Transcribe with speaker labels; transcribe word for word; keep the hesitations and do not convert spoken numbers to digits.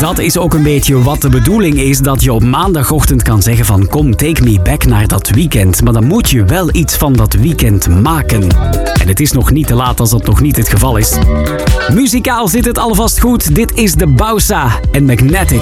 Speaker 1: Dat is ook een beetje wat de bedoeling is, dat je op maandagochtend kan zeggen van kom, take me back naar dat weekend. Maar dan moet je wel iets van dat weekend maken. En het is nog niet te laat als dat nog niet het geval is. Muzikaal zit het alvast goed. Dit is de Bausa en Magnetic.